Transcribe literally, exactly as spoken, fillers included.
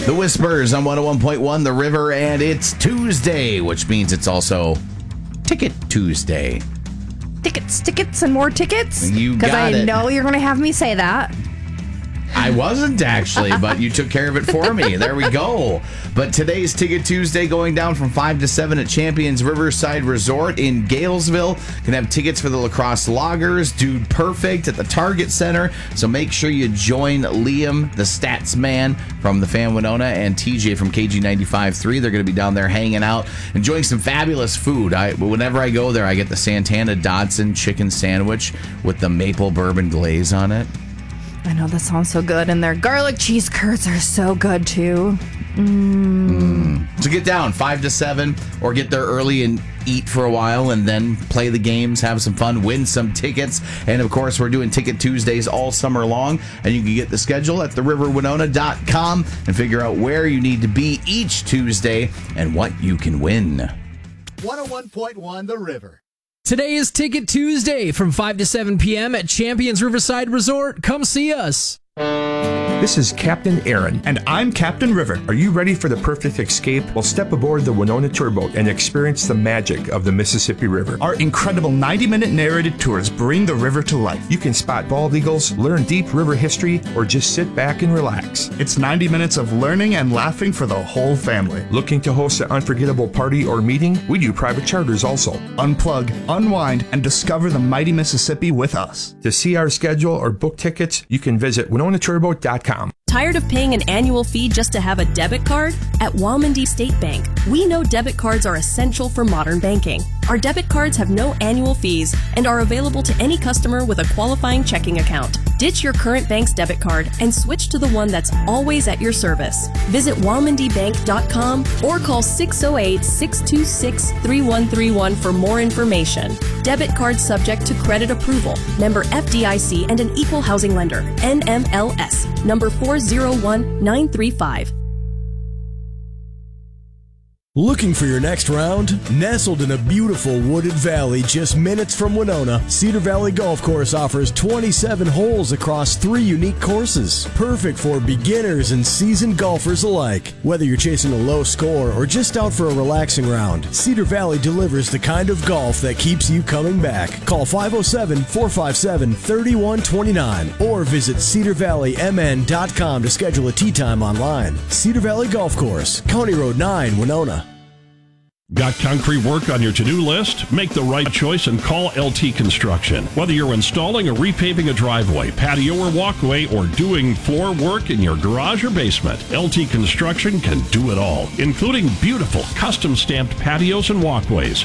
The Whispers on one oh one point one The River, and it's Tuesday, which means it's also Ticket Tuesday. Tickets, tickets, and more tickets? You got Because I it. know you're going to have me say that. I wasn't actually, but you took care of it for me. There we go. But today's Ticket Tuesday going down from five to seven at Champions Riverside Resort in Galesville. Can have tickets for the Lacrosse Loggers, Dude Perfect at the Target Center. So make sure you join Liam, the stats man from the Fan Winona, and T J from K G ninety-five point three. They're going to be down there hanging out, enjoying some fabulous food. I, whenever I go there, I get the Santana Dodson chicken sandwich with the maple bourbon glaze on it. I know, that sounds so good. And their garlic cheese curds are so good, too. Mm. Mm. So get down five to seven, or get there early and eat for a while and then play the games, have some fun, win some tickets. And, of course, we're doing Ticket Tuesdays all summer long. And you can get the schedule at the river winona dot com and figure out where you need to be each Tuesday and what you can win. one oh one point one The River. Today is Ticket Tuesday from five to seven p.m. at Champions Riverside Resort. Come see us. This is Captain Aaron. And I'm Captain River. Are you ready for the perfect escape? Well, step aboard the Winona Tourboat and experience the magic of the Mississippi River. Our incredible ninety-minute narrated tours bring the river to life. You can spot bald eagles, learn deep river history, or just sit back and relax. It's ninety minutes of learning and laughing for the whole family. Looking to host an unforgettable party or meeting? We do private charters also. Unplug, unwind, and discover the mighty Mississippi with us. To see our schedule or book tickets, you can visit winona tourboat dot com. Tired of paying an annual fee just to have a debit card? At Walmondie State Bank, we know debit cards are essential for modern banking. Our debit cards have no annual fees and are available to any customer with a qualifying checking account. Ditch your current bank's debit card and switch to the one that's always at your service. Visit walmondie bank dot com or call six oh eight, six two six, three one three one for more information. Debit card subject to credit approval. Member F D I C and an equal housing lender. N M L S. Number four zero one nine three five. Looking for your next round? Nestled in a beautiful wooded valley just minutes from Winona, Cedar Valley Golf Course offers twenty-seven holes across three unique courses. Perfect for beginners and seasoned golfers alike. Whether you're chasing a low score or just out for a relaxing round, Cedar Valley delivers the kind of golf that keeps you coming back. Call five oh seven, four five seven, three one two nine or visit cedar valley m n dot com to schedule a tee time online. Cedar Valley Golf Course, County Road nine, Winona. Got concrete work on your to-do list? Make the right choice and call L T Construction. Whether you're installing or repaving a driveway, patio or walkway, or doing floor work in your garage or basement, L T Construction can do it all, including beautiful custom-stamped patios and walkways.